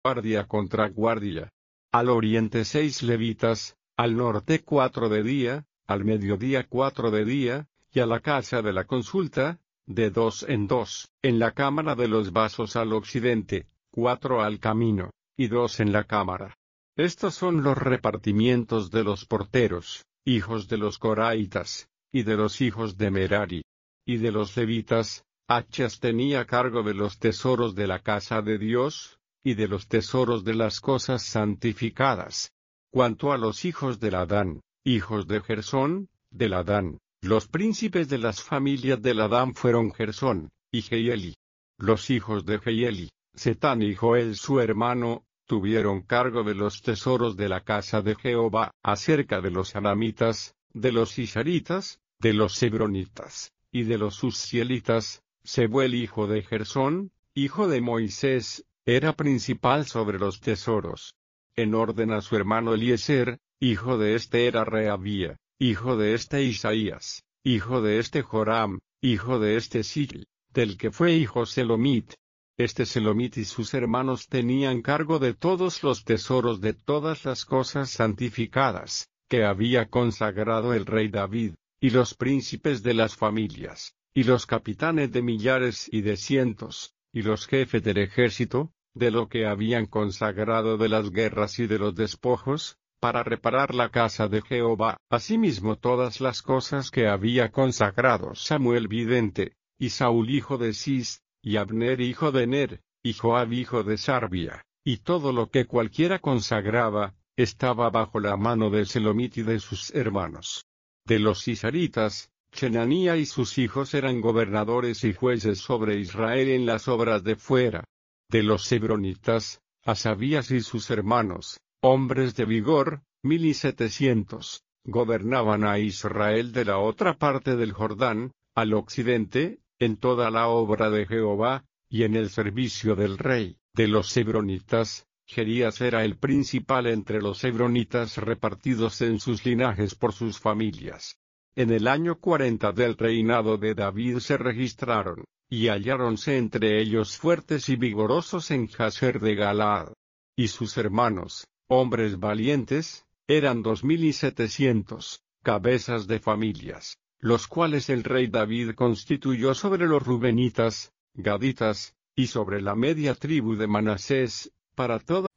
guardia contra guardia. Al oriente 6 levitas, al norte 4 de día, al mediodía 4 de día, y a la casa de la consulta, de 2 en 2, en la cámara de los vasos al occidente, 4 al camino, y 2 en la cámara. Estos son los repartimientos de los porteros, hijos de los coraitas, y de los hijos de Merari. Y de los levitas, Achas tenía cargo de los tesoros de la casa de Dios, y de los tesoros de las cosas santificadas. Cuanto a los hijos de Ladán, hijos de Gersón, de Ladán, los príncipes de las familias de Ladán fueron Gersón, y Jehieli. Los hijos de Jehieli, Setán y Joel su hermano, tuvieron cargo de los tesoros de la casa de Jehová, acerca de los anamitas, de los isharitas, de los hebronitas, y de los uzzielitas. Sebuel hijo de Gersón, hijo de Moisés, era principal sobre los tesoros. En orden a su hermano Eliezer, hijo de este era Rehabía, hijo de este Isaías, hijo de este Joram, hijo de este Sigl, del que fue hijo Selomit. Este Selomit y sus hermanos tenían cargo de todos los tesoros de todas las cosas santificadas, que había consagrado el rey David, y los príncipes de las familias, y los capitanes de millares y de cientos, y los jefes del ejército, de lo que habían consagrado de las guerras y de los despojos, para reparar la casa de Jehová. Asimismo todas las cosas que había consagrado Samuel vidente, y Saúl hijo de Cis, y Abner hijo de Ner, y Joab hijo de Sarbia, y todo lo que cualquiera consagraba, estaba bajo la mano de Selomit y de sus hermanos. De los isaritas, Chenanía y sus hijos eran gobernadores y jueces sobre Israel en las obras de fuera. De los hebronitas, Asabías y sus hermanos, hombres de vigor, 1700, gobernaban a Israel de la otra parte del Jordán, al occidente, en toda la obra de Jehová, y en el servicio del rey. De los hebronitas, Jerías era el principal entre los hebronitas repartidos en sus linajes por sus familias. En el año 40 del reinado de David se registraron, y halláronse entre ellos fuertes y vigorosos en Jazer de Galaad. Y sus hermanos, hombres valientes, eran 2700, cabezas de familias, los cuales el rey David constituyó sobre los rubenitas, gaditas, y sobre la media tribu de Manasés, para toda